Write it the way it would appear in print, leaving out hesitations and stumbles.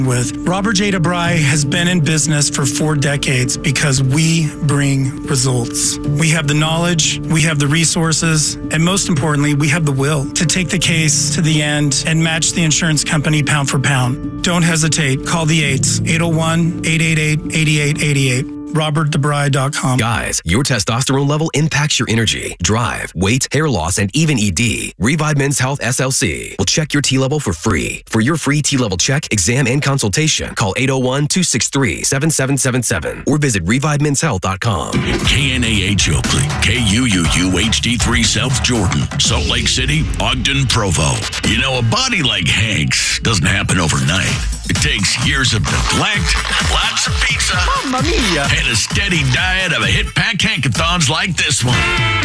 with. Robert J. DeBry has been in business for 4 decades because we bring results. We have the knowledge, we have the resources, and most importantly, we have the will to take the case to the end and match the insurance company pound for pound. Don't hesitate. Call the 801-888-8888. RobertDeBry.com. Guys, your testosterone level impacts your energy, drive, weight, hair loss, and even ED. Revive Men's Health SLC will check your T level for free. For your free T level check, exam, and consultation, call 801-263-7777 or visit ReviveMen'sHealth.com. KNAH Oakley, KUUU HD3 South Jordan, Salt Lake City, Ogden, Provo. You know, a body like Hank's doesn't happen overnight. It takes years of neglect, lots of pizza, Mamma mia! and a steady diet of a hit-pack hankathons like this one.